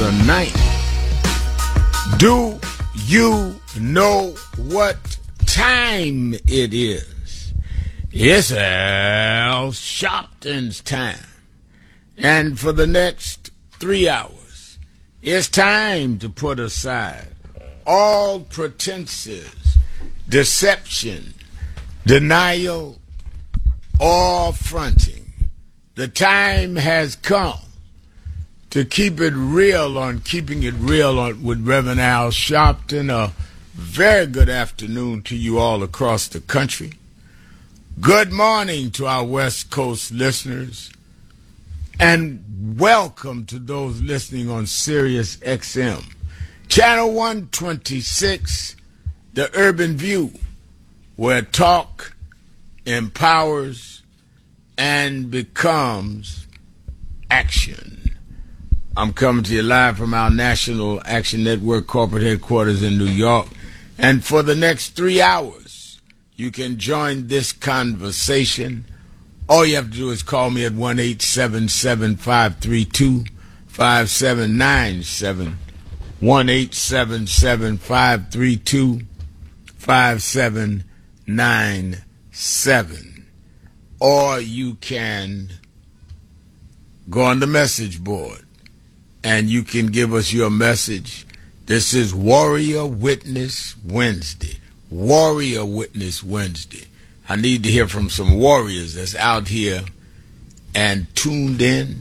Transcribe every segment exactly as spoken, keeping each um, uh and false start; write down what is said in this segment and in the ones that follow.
the ninth. Do you know what time it is? It's Al Sharpton's time. And for the next three hours, it's time to put aside all pretenses, deception, denial, or fronting. The time has come to keep it real on Keeping It Real on, with Reverend Al Sharpton. A very good afternoon to you all across the country. Good morning to our West Coast listeners. And welcome to those listening on Sirius X M. Channel one twenty-six, The Urban View, where talk empowers and becomes action. I'm coming to you live from our National Action Network corporate headquarters in New York. And for the next three hours, you can join this conversation. All you have to do is call me at one eight seven seven, five three two, five seven nine seven. one eight seven seven, five three two, five seven nine seven. Or you can go on the message board and you can give us your message. This is Warrior Witness Wednesday. Warrior Witness Wednesday. I need to hear from some warriors that's out here and tuned in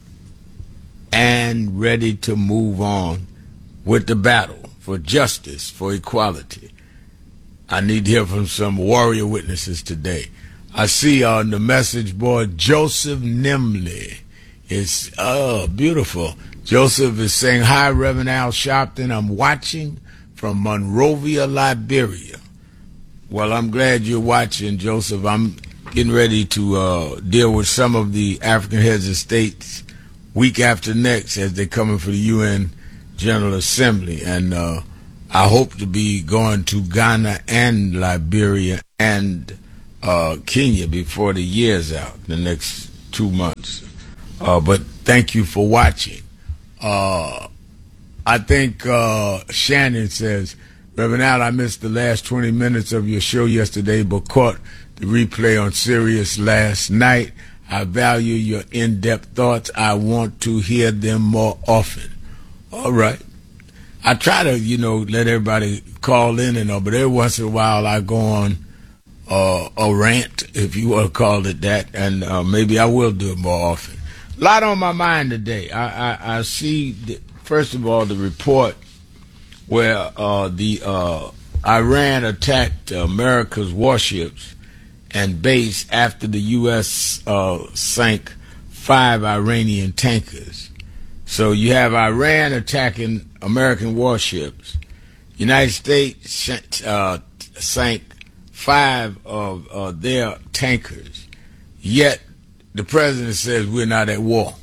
and ready to move on with the battle for justice, for equality. I need to hear from some warrior witnesses today. I see on the message board, Joseph Nimley. It's, oh, beautiful. Joseph is saying, hi, Reverend Al Sharpton. I'm watching from Monrovia, Liberia. Well, I'm glad you're watching, Joseph. I'm getting ready to uh, deal with some of the African heads of states week after next as they're coming for the U N General Assembly. And uh, I hope to be going to Ghana and Liberia and uh, Kenya before the year's out, the next two months. Uh, but thank you for watching. Uh, I think uh, Shannon says, Reverend Al, I missed the last twenty minutes of your show yesterday, but caught the replay on Sirius last night. I value your in-depth thoughts. I want to hear them more often. All right. I try to, you know, let everybody call in and all, but every once in a while I go on uh, a rant, if you want to call it that, and uh, maybe I will do it more often. A lot on my mind today. I, I, I see, the, first of all, the report where uh, the uh, Iran attacked America's warships and base after the U S uh, sank five Iranian tankers. So you have Iran attacking American warships. United States uh, sank five of uh, their tankers. Yet the president says we're not at war.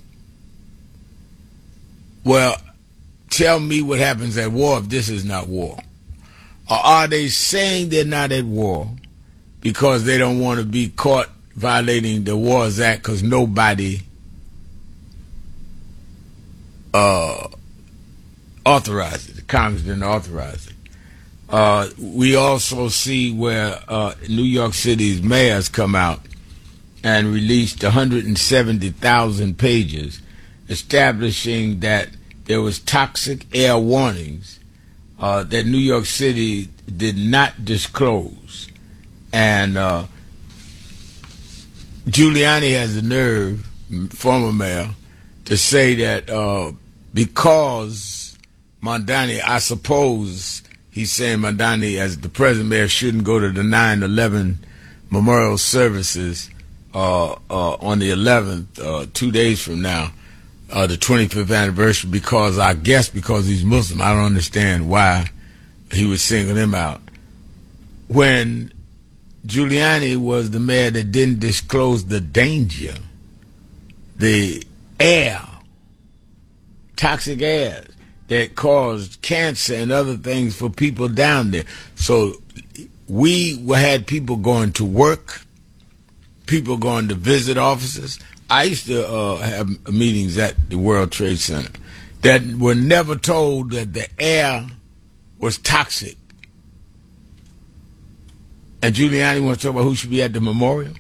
Well, tell me what happens at war if this is not war. Or are they saying they're not at war because they don't want to be caught violating the Wars Act because nobody uh, authorized it? The Congress didn't authorize it. Uh, we also see where uh, New York City's mayors come out and released one hundred seventy thousand pages establishing that there was toxic air warnings uh, that New York City did not disclose. And uh, Giuliani has the nerve, former mayor, to say that uh, because Mondani, I suppose he's saying Mondani, as the present mayor, shouldn't go to the nine eleven memorial services uh, uh, on the eleventh, uh, two days from now, uh, the twenty-fifth anniversary, because I guess because he's Muslim. I don't understand why he was singling him out. When Giuliani was the mayor that didn't disclose the danger, the air, toxic air that caused cancer and other things for people down there. So we had people going to work, people going to visit offices. I used to uh, have meetings at the World Trade Center, that were never told that the air was toxic. And Giuliani wants to talk about who should be at the memorial?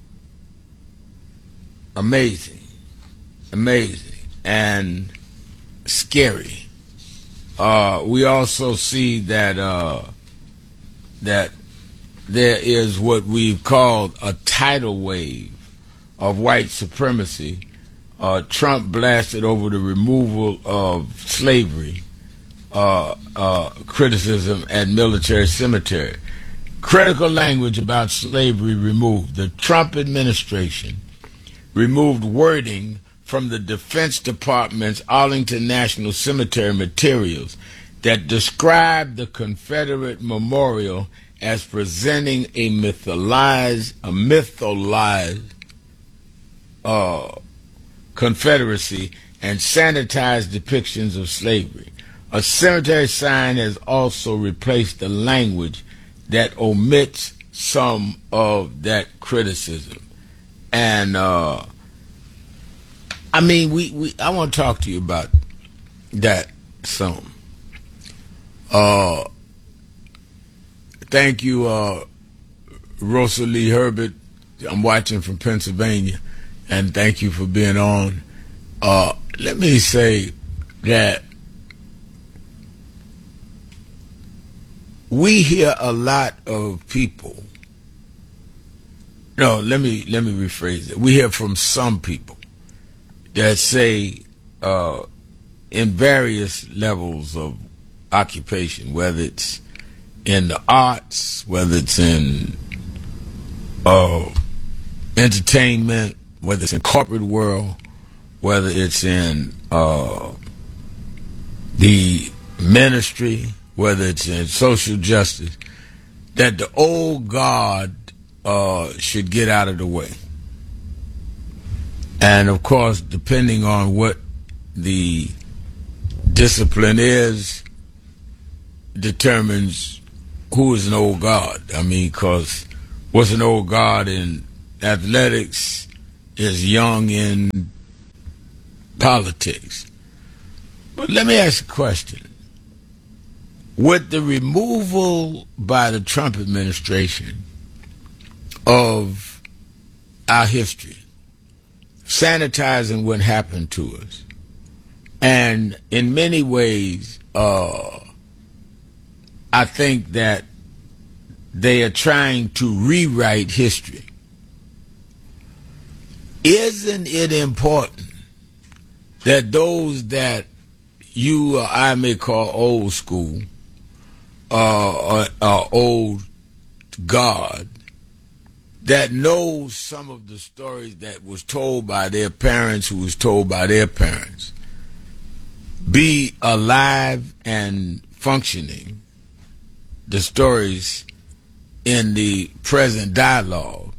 Amazing. Amazing. And scary. Uh, we also see that uh, that there is what we've called a tidal wave of white supremacy. Uh, Trump blasted over the removal of slavery uh, uh, criticism at military cemetery. Critical language about slavery removed. The Trump administration removed wording from the Defense Department's Arlington National Cemetery materials that described the Confederate memorial as presenting a mythologized, a mythologized uh, Confederacy and sanitized depictions of slavery. A cemetery sign has also replaced the language that omits some of that criticism. And uh, I mean, we, we I want to talk to you about that some. Uh, thank you, uh, Rosalie Herbert. I'm watching from Pennsylvania, and thank you for being on. Uh, let me say that we hear a lot of people. No, let me let me rephrase it. We hear from some people that say uh, in various levels of occupation, whether it's in the arts, whether it's in uh, entertainment, whether it's in corporate world, whether it's in uh, the ministry, whether it's in social justice, that the old guard uh, should get out of the way. And of course, depending on what the discipline is, determines who is an old guard. I mean, because what's an old guard in athletics is young in politics. But let me ask a question. With the removal by the Trump administration of our history, sanitizing what happened to us, and in many ways, uh, I think that they are trying to rewrite history. Isn't it important that those that you or I may call old school uh, or, or old guard, that knows some of the stories that was told by their parents, who was told by their parents, be alive and functioning, the stories in the present dialogue?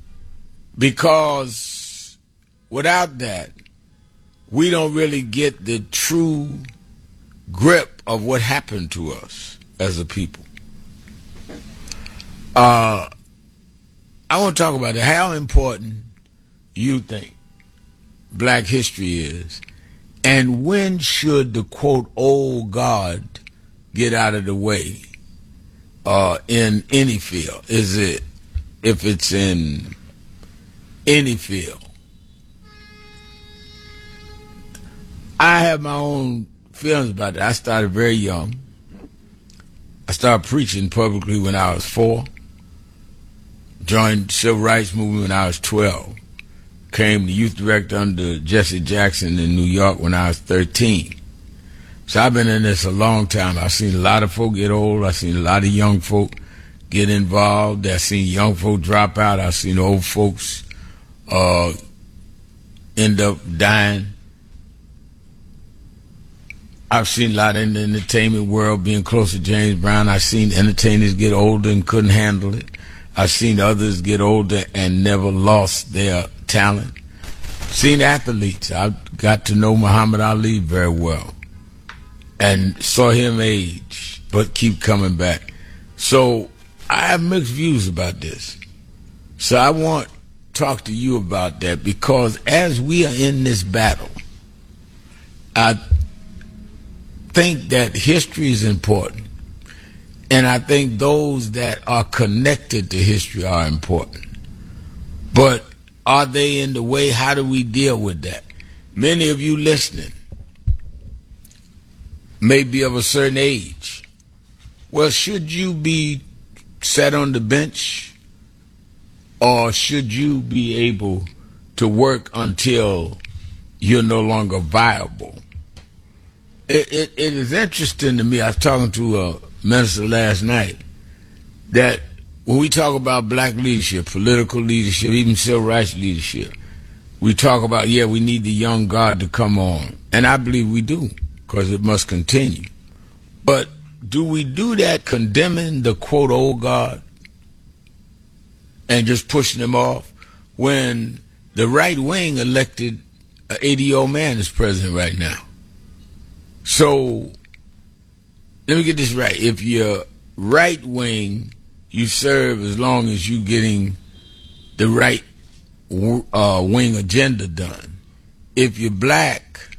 Because without that, we don't really get the true grip of what happened to us as a people. Uh, I want to talk about it. How important you think black history is, and when should the, quote, old guard get out of the way uh, in any field? Is it, if it's in any field? I have my own feelings about that. I started very young. I started preaching publicly when I was four. Joined the civil rights movement when I was twelve. Came the youth director under Jesse Jackson in New York when I was thirteen. So I've been in this a long time. I've seen a lot of folk get old. I've seen a lot of young folk get involved. I've seen young folk drop out. I've seen old folks uh, end up dying. I've seen a lot in the entertainment world, being close to James Brown. I've seen entertainers get older and couldn't handle it. I've seen others get older and never lost their talent. Seen athletes. I've got to know Muhammad Ali very well and saw him age, but keep coming back. So I have mixed views about this. So I want to talk to you about that, because as we are in this battle, I think that history is important, and I think those that are connected to history are important. But are they in the way? How do we deal with that? Many of you listening may be of a certain age. Well, should you be set on the bench, or should you be able to work until you're no longer viable? It, it, it is interesting to me. I was talking to a minister last night that when we talk about black leadership, political leadership, even civil rights leadership, we talk about, yeah, we need the young guard to come on. And I believe we do, because it must continue. But do we do that condemning the, quote, old guard and just pushing them off when the right wing elected an eighty-year-old man as president right now? So let me get this right. If you're right wing, you serve as long as you're getting the right uh, wing agenda done. If you're black,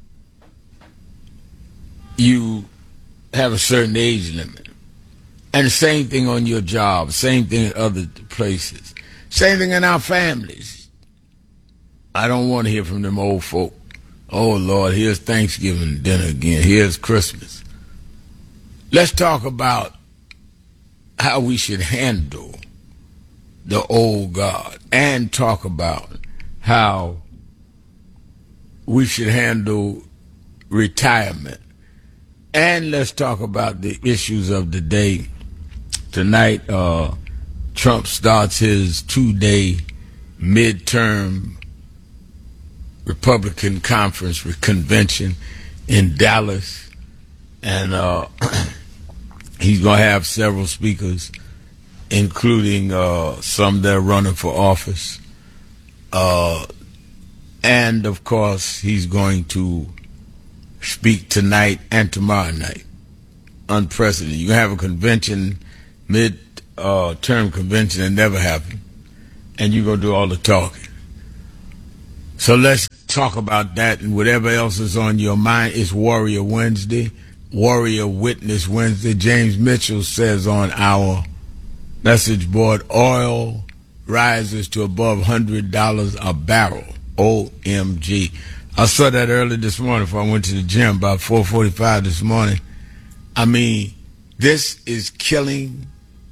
you have a certain age limit. And the same thing on your job, same thing in other places. Same thing in our families. I don't want to hear from them old folk. Oh, Lord, here's Thanksgiving dinner again. Here's Christmas. Let's talk about how we should handle the old guard, and talk about how we should handle retirement. And let's talk about the issues of the day. Tonight, uh, Trump starts his two-day midterm Republican conference convention in Dallas. And uh, he's going to have several speakers, including uh, some that are running for office. Uh, and, of course, he's going to speak tonight and tomorrow night. Unprecedented. You have a convention, mid-term uh, convention that never happened, and you're going to do all the talking. So let's talk about that, and whatever else is on your mind. It's Warrior Wednesday, Warrior Witness Wednesday. James Mitchell says on our message board, oil rises to above one hundred dollars a barrel. O M G. I saw that early this morning before I went to the gym, about four forty-five this morning. I mean, this is killing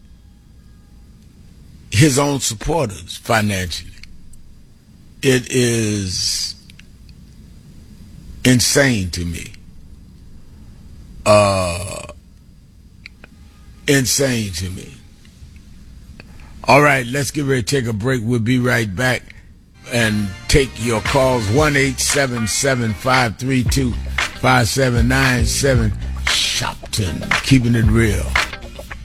his own supporters financially. It is insane to me. Uh, insane to me. All right, let's get ready to take a break. We'll be right back and take your calls. one eight seven seven, five three two, five seven nine seven. Shopton, keeping it real.